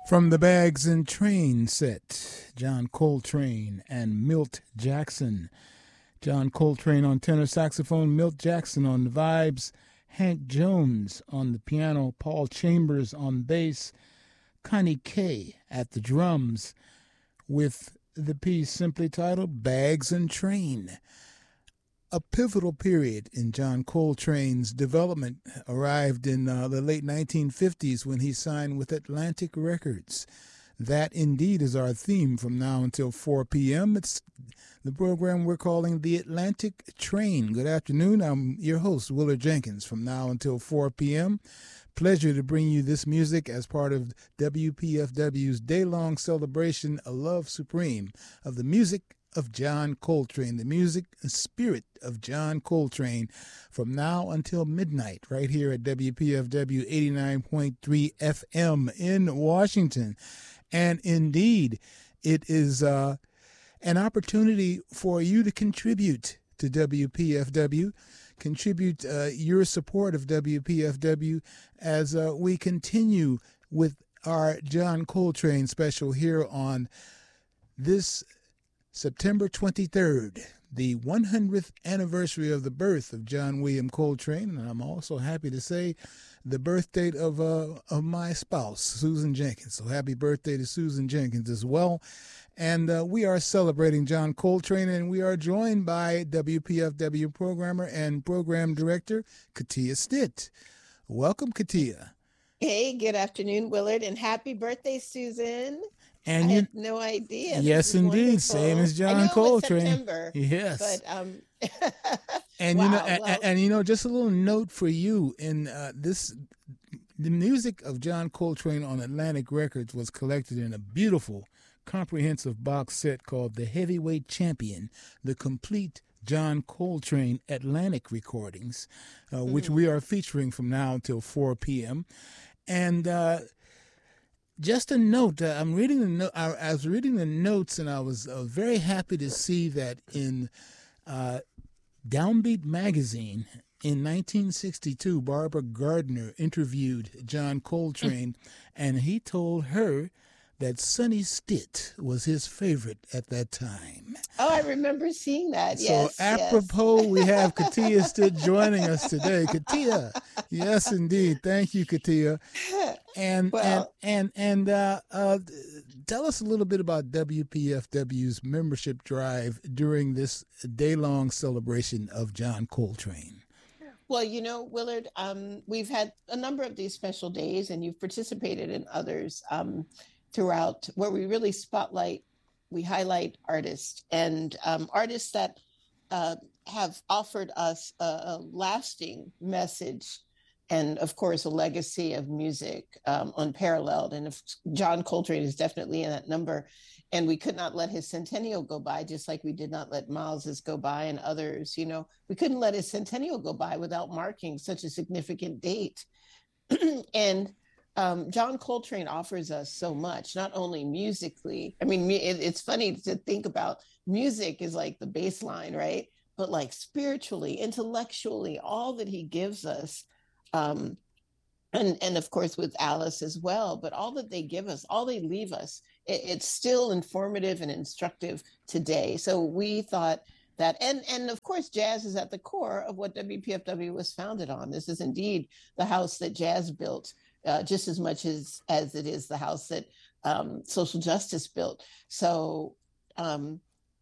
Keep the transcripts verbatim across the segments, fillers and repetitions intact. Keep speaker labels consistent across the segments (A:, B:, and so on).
A: From the Bags and Train set, John Coltrane and Milt Jackson. John Coltrane on tenor saxophone, Milt Jackson on the vibes, Hank Jones on the piano, Paul Chambers on bass, Connie Kay at the drums, with the piece simply titled Bags and Train. A pivotal period in John Coltrane's development arrived in uh, the late nineteen fifties when he signed with Atlantic Records. That indeed is our theme from now until four p.m. It's the program we're calling The Atlantic Train. Good afternoon. I'm your host, Willard Jenkins, from now until four p.m. Pleasure to bring you this music as part of W P F W's day-long celebration, A Love Supreme, of the music of John Coltrane, the music and spirit of John Coltrane, from now until midnight, right here at W P F W eighty-nine point three F M in Washington. And indeed, it is uh, an opportunity for you to contribute to W P F W, contribute uh, your support of W P F W as uh, we continue with our John Coltrane special here on this September twenty-third, the one hundredth anniversary of the birth of John William Coltrane, and I'm also happy to say the birth date of uh, of my spouse, Susan Jenkins. So happy birthday to Susan Jenkins as well. And uh, we are celebrating John Coltrane, and we are joined by W P F W programmer and program director, Katia Stitt. Welcome, Katia.
B: Hey, good afternoon, Willard, and happy birthday, Susan.
A: And
B: I
A: you,
B: had no idea.
A: Yes, indeed. Wonderful. Same as John
B: I know
A: Coltrane.
B: It was September,
A: yes.
B: But um,
A: and
B: wow,
A: you know,
B: well,
A: and, and you know, just a little note for you in uh, this: the music of John Coltrane on Atlantic Records was collected in a beautiful, comprehensive box set called "The Heavyweight Champion: The Complete John Coltrane Atlantic Recordings," uh, mm-hmm. which we are featuring from now until four p.m. And uh, just a note, uh, I'm reading the no- I, I was reading the notes, and I was uh, very happy to see that in uh, Downbeat magazine in nineteen sixty-two, Barbara Gardner interviewed John Coltrane, and he told her that Sonny Stitt was his favorite at that time.
B: Oh, I remember seeing that.
A: So
B: yes,
A: apropos,
B: yes.
A: we have Katia Stitt joining us today. Katia, yes, indeed. Thank you, Katia. And well, and and and uh, uh, tell us a little bit about W P F W's membership drive during this day-long celebration of John Coltrane.
B: Well, you know, Willard, um, we've had a number of these special days, and you've participated in others um, throughout, where we really spotlight, we highlight artists and um, artists that uh, have offered us a, a lasting message and, of course, a legacy of music um, unparalleled. And if John Coltrane is definitely in that number. And we could not let his centennial go by, just like we did not let Miles's go by and others. You know, we couldn't let his centennial go by without marking such a significant date. And um, John Coltrane offers us so much, not only musically. I mean, it, it's funny to think about music is like the baseline, right? But like spiritually, intellectually, all that he gives us. Um, and, and of course, with Alice as well, but all that they give us, all they leave us, it, it's still informative and instructive today. So we thought that, and, and of course, jazz is at the core of what W P F W was founded on. This is indeed the house that jazz built, uh, just as much as, as it is the house that um, social justice built. So um,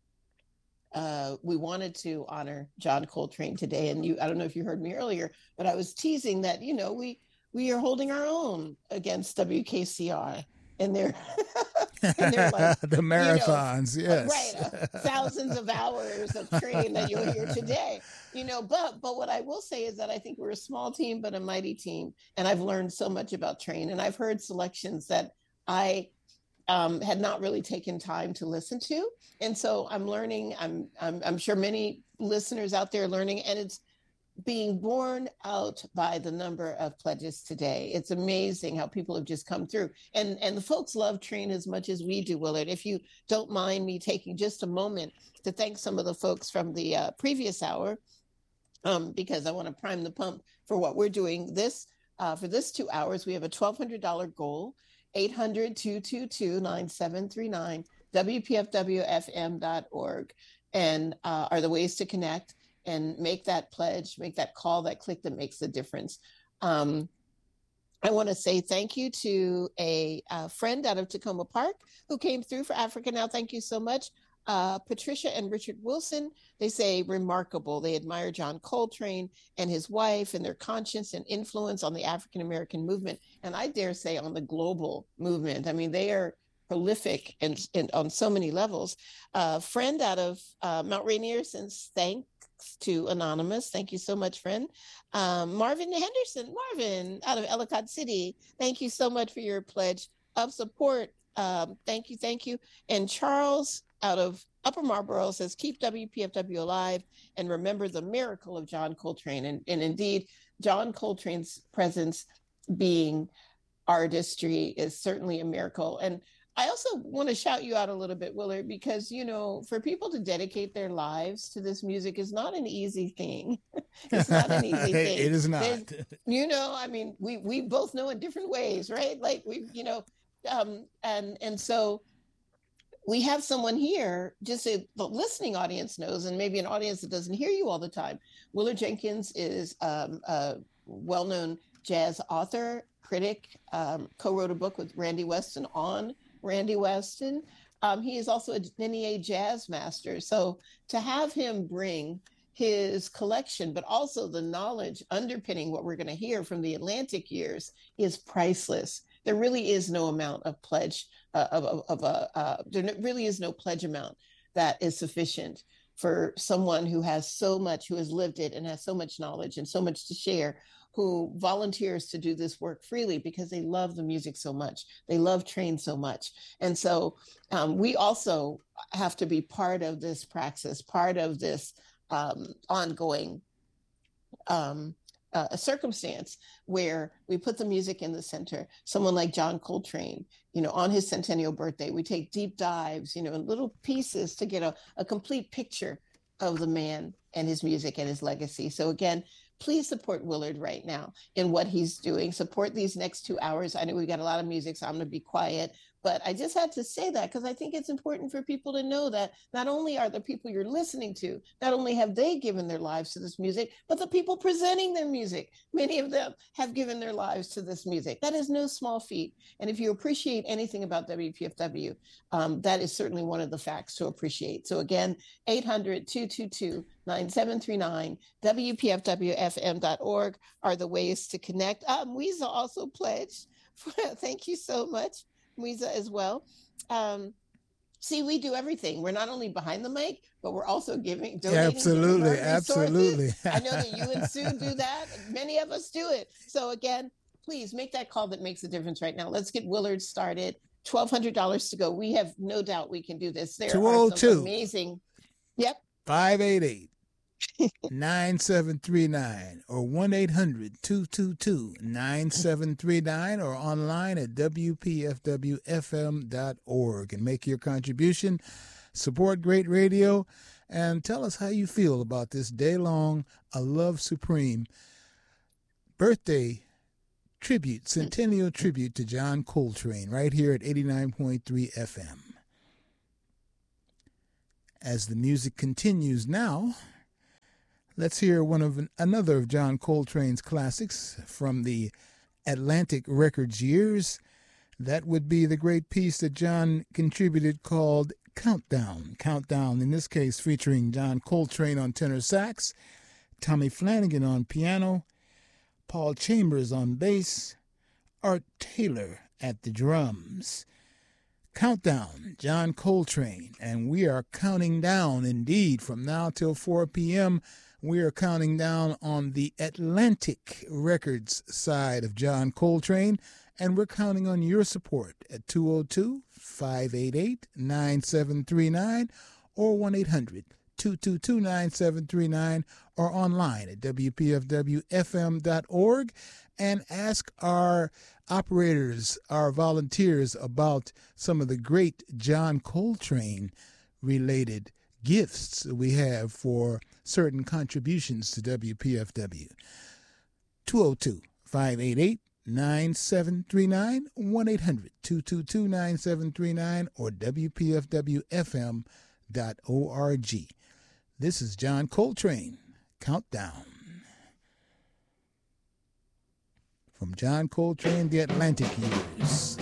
B: Uh, we wanted to honor John Coltrane today. And you, I don't know if you heard me earlier, but I was teasing that, you know, we, we are holding our own against W K C R and their, and their like,
A: the marathons,
B: you know,
A: yes.
B: Right. Uh, thousands of hours of train that you'll hear today, you know, but, but what I will say is that I think we're a small team, but a mighty team. And I've learned so much about train, and I've heard selections that I Um, had not really taken time to listen to. And so I'm learning, I'm, I'm, I'm sure many listeners out there are learning, and it's being borne out by the number of pledges today. It's amazing how people have just come through, and, and the folks love train as much as we do, Willard. If you don't mind me taking just a moment to thank some of the folks from the uh, previous hour, um, because I want to prime the pump for what we're doing this, uh, for this two hours. We have a twelve hundred dollars goal. eight hundred, two two two, nine seven three nine, W P F W F M dot org, and uh, are the ways to connect and make that pledge, make that call, that click that makes the difference. Um, I want to say thank you to a, a friend out of Tacoma Park who came through for Africa Now. Thank you so much. Uh, Patricia and Richard Wilson, they say remarkable. They admire John Coltrane and his wife and their conscience and influence on the African-American movement. And I dare say on the global movement. I mean, they are prolific and, and on so many levels. A uh, friend out of uh, Mount Rainier sends thanks to Anonymous. Thank you so much, friend. Um, Marvin Henderson, Marvin out of Ellicott City. Thank you so much for your pledge of support. Um, thank you, thank you. And Charles out of Upper Marlboro says, keep W P F W alive and remember the miracle of John Coltrane. And, and indeed, John Coltrane's presence being artistry is certainly a miracle. And I also want to shout you out a little bit, Willard, because, you know, for people to dedicate their lives to this music is not an easy thing. It's not an easy thing.
A: It is not.
B: There's, you know, I mean, we, we both know in different ways, right? Like we, you know, um, and, and so we have someone here, just so the listening audience knows, and maybe an audience that doesn't hear you all the time. Willard Jenkins is um, a well-known jazz author, critic, um, co-wrote a book with Randy Weston on Randy Weston. Um, he is also an N E A jazz master. So to have him bring his collection, but also the knowledge underpinning what we're going to hear from the Atlantic years is priceless. There really is no amount of pledge uh, of, of, of a, uh, there really is no pledge amount that is sufficient for someone who has so much, who has lived it and has so much knowledge and so much to share, who volunteers to do this work freely because they love the music so much. They love Train so much. And so um, we also have to be part of this praxis, part of this um, ongoing um, uh, a circumstance where we put the music in the center. Someone like John Coltrane, you know, on his centennial birthday, we take deep dives, you know, in little pieces to get a, a complete picture of the man and his music and his legacy. So again, please support Willard right now in what he's doing. Support these next two hours. I know we've got a lot of music, so I'm going to be quiet. But I just had to say that because I think it's important for people to know that not only are the people you're listening to, not only have they given their lives to this music, but the people presenting their music, many of them have given their lives to this music. That is no small feat. And if you appreciate anything about W P F W, um, that is certainly one of the facts to appreciate. So again, eight hundred, two two two, nine seven three nine, W P F W F M dot org are the ways to connect. Um, Weeza also pledged. Thank you so much. Weeza as well. Um, see, we do everything. We're not only behind the mic, but we're also giving, donating.
A: Absolutely, absolutely.
B: I know that you and Sue do that. Many of us do it. So again, please make that call that makes a difference right now. Let's get Willard started. twelve hundred dollars to go. We have no doubt we can do this. There are some amazing. Yep.
A: five eight eight, nine seven three nine or one eight hundred, two two two, nine seven three nine or online at W P F W F M dot org and make your contribution. Support great radio and tell us how you feel about this day-long A Love Supreme birthday tribute, centennial tribute to John Coltrane right here at eighty-nine point three F M. As the music continues now, let's hear one of another of John Coltrane's classics from the Atlantic Records years. That would be the great piece that John contributed called Countdown. Countdown, in this case, featuring John Coltrane on tenor sax, Tommy Flanagan on piano, Paul Chambers on bass, Art Taylor at the drums. Countdown, John Coltrane, and we are counting down indeed from now till four p.m. We are counting down on the Atlantic Records side of John Coltrane, and we're counting on your support at two oh two, five eight eight, nine seven three nine or one eight hundred, two two two, nine seven three nine or online at W P F W F M dot org and ask our operators, our volunteers about some of the great John Coltrane related gifts we have for certain contributions to W P F W. two oh two, five eight eight, nine seven three nine, one eight hundred, two two two, nine seven three nine, or W P F W F M dot org. This is John Coltrane, Countdown. From John Coltrane, The Atlantic Years.